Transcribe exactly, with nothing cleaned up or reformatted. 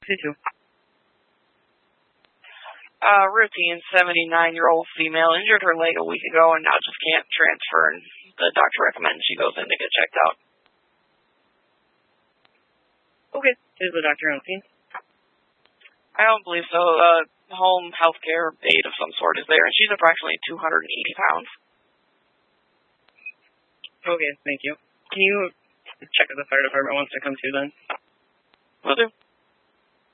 You too. Uh, routine, seventy-nine-year-old female injured her leg a week ago and now just can't transfer, and the doctor recommends she goes in to get checked out. Okay. Is the doctor on scene? I don't believe so. Uh, home health care aide of some sort is there, and she's approximately two hundred eighty pounds. Okay, thank you. Can you check if the fire department wants to come too then? Will do.